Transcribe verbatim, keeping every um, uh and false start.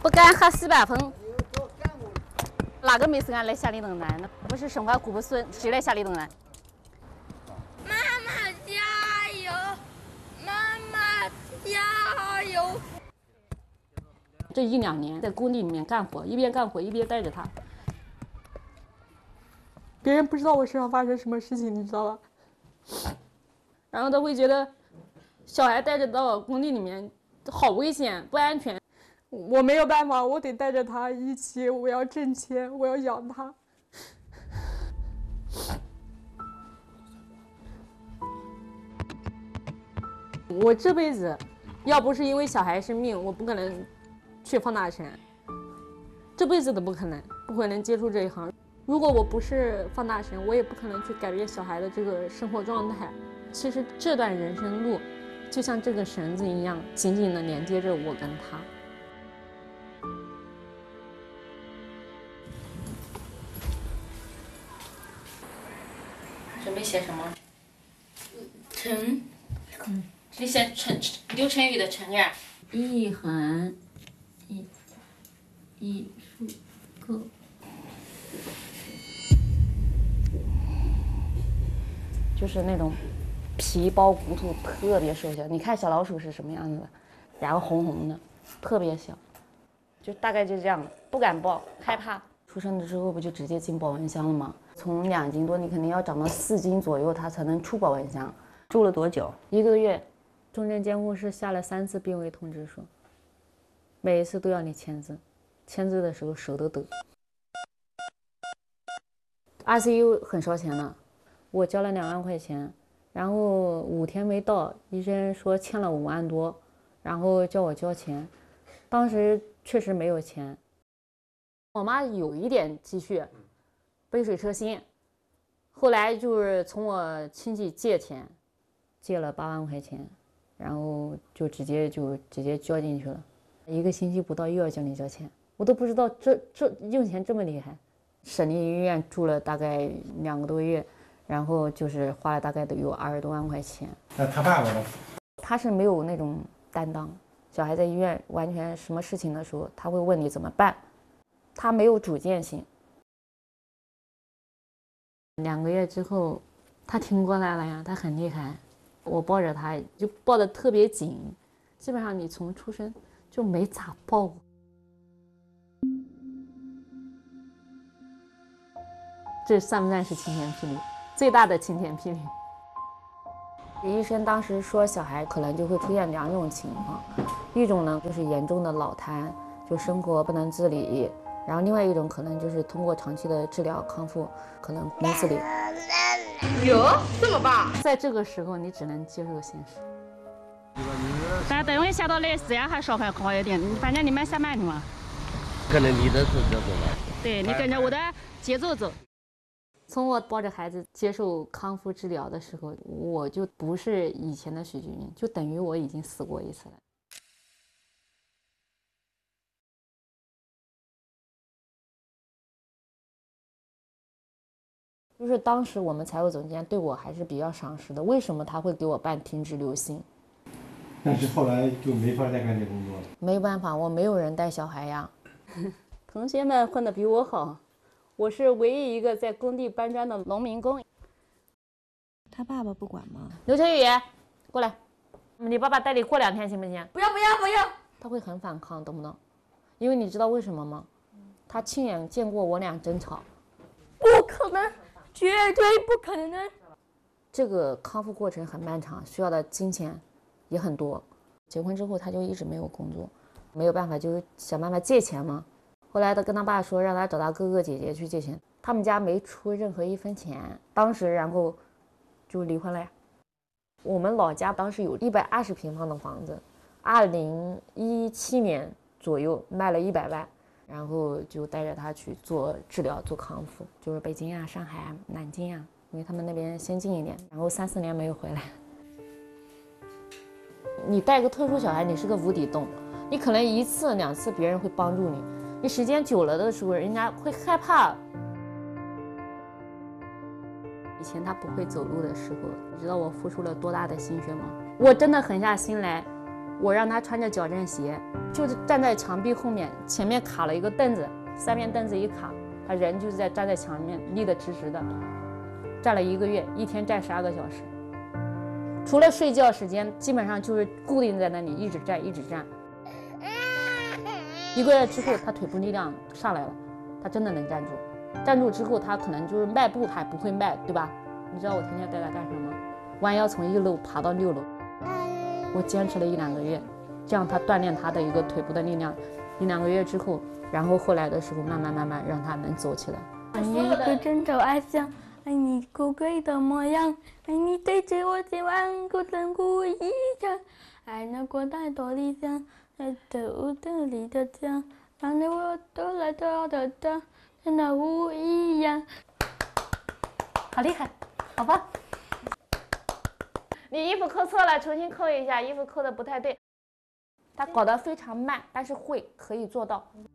不干喝西北风。哪个没事干来下里等难呢？不是生活苦不顺，谁来下里等难？ 妈妈加油！妈妈加油！ 这一两年在工地里面干活，一边干活一边带着他。别人不知道我身上发生什么事情，你知道吧？然后他会觉得小孩带着到工地里面好危险，不安全。我没有办法，我得带着他一起，我要挣钱，我要养他。我这辈子要不是因为小孩生病，我不可能去放大神，这辈子都不可能，不可能接触这一行。如果我不是放大神，我也不可能去改变小孩的这个生活状态。其实这段人生路就像这个绳子一样，紧紧地连接着我跟他。准备写什么？ 成， 你写成刘成宇的成呀？ 一横，一，一竖个。 就是那种皮包骨头，特别瘦小。你看小老鼠是什么样子的？然后红红的，特别小，就大概就这样，不敢抱，害怕。出生了之后不就直接进保温箱了吗？从两斤多，你肯定要长到四斤左右，它才能出保温箱。 住了多久？ 一个月。重症监护室下了三次病危通知书，每一次都要你签字，签字的时候手都抖。I C U 很烧钱的，我交了两万块钱，然后五天没到，医生说欠了五万多，然后叫我交钱，当时确实没有钱。我妈有一点积蓄，杯水车薪，后来就是从我亲戚借钱，借了八万块钱，然后就直接就直接交进去了，一个星期不到又要叫你交钱，我都不知道这这用钱这么厉害。省立医院住了大概两个多月，然后就是花了大概都有二十多万块钱。 那他爸爸呢？ 他是没有那种担当，小孩在医院完全什么事情的时候，他会问你怎么办，他没有主见性。两个月之后，他挺过来了呀，他很厉害。我抱着他就抱得特别紧，基本上你从出生就没咋抱过。这算不算是晴天霹雳？最大的晴天霹雳。医生当时说，小孩可能就会出现两种情况，一种呢就是严重的脑瘫，就生活不能自理，然后另外一种可能就是通过长期的治疗康复，可能能自理。 哟，这么棒！ 在这个时候，你只能接受现实。 但等会下到来时间还稍微好一点，反正你们先慢点嘛。 跟着你的是这种的。 对，你跟着我的节奏走。 从我抱着孩子接受康复治疗的时候，我就不是以前的许菊云，就等于我已经死过一次了。就是当时我们财务总监对我还是比较赏识的，为什么他会给我办停职留薪？ 但是后来就没法再干这工作了。 没办法，我没有人带小孩呀。同学们混得比我好，我是唯一一个在工地搬砖的农民工。 他爸爸不管吗？ 刘晨宇，过来，你爸爸带你过两天行不行？ 不要不要不要！ 他会很反抗，懂不懂？因为你知道为什么吗？他亲眼见过我俩争吵。 不可能，绝对不可能！ 这个康复过程很漫长，需要的金钱也很多。结婚之后他就一直没有工作，没有办法就想办法借钱嘛。后来他跟他爸说，让他找他哥哥姐姐去借钱，他们家没出任何一分钱。当时然后就离婚了呀。我们老家当时有一百二十平方的房子，二零一七年左右卖了一百万，然后就带着他去做治疗做康复，就是北京啊、上海啊、南京啊，因为他们那边先进一点，然后三四年没有回来。你带个特殊小孩，你是个无底洞，你可能一次两次别人会帮助你，你时间久了的时候人家会害怕。以前他不会走路的时候，你知道我付出了多大的心血吗？我真的狠下心来我让他穿着矫正鞋，就是站在墙壁后面，前面卡了一个凳子，三面凳子一卡，他人就是在站在墙面，立得直直的，站了一个月，一天站十二个小时，除了睡觉时间，基本上就是固定在那里，一直站，一直站。一个月之后，他腿部力量上来了，他真的能站住。站住之后，他可能就是迈步还不会迈，对吧？你知道我天天带他干什么吗？弯腰从一楼爬到六楼，我坚持了一两个月，这样他锻炼他的一个腿部的力量。一两个月之后，然后后来的时候，慢慢慢慢让他能走起来。 爱你一个真头爱上，爱你高贵的模样，爱你对着我今晚孤单无一样，爱那过太多理想，爱的屋子里的家，让的我都来都的的，真的不一样。 好厉害，好棒！你衣服扣错了，重新扣一下，衣服扣的不太对。他搞得非常慢，但是会可以做到。